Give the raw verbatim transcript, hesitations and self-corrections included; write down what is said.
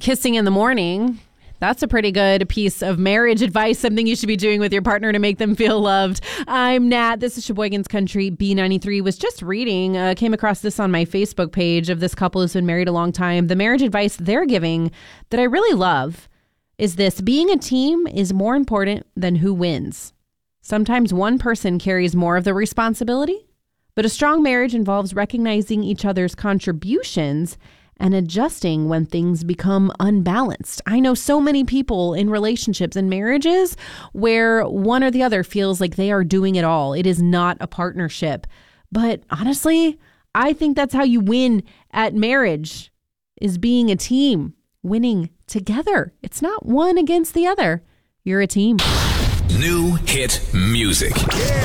Kissing in the morning. That's a pretty good piece of marriage advice, something you should be doing with your partner to make them feel loved. I'm Nat. This is Sheboygan's Country. B ninety-three was just reading, uh, came across this on my Facebook page of this couple who's been married a long time. The marriage advice they're giving that I really love is this: being a team is more important than who wins. Sometimes one person carries more of the responsibility, but a strong marriage involves recognizing each other's contributions and adjusting when things become unbalanced. I know so many people in relationships and marriages where one or the other feels like they are doing it all. It is not a partnership. But honestly, I think that's how you win at marriage, is being a team, winning together. It's not one against the other. You're a team. New hit music.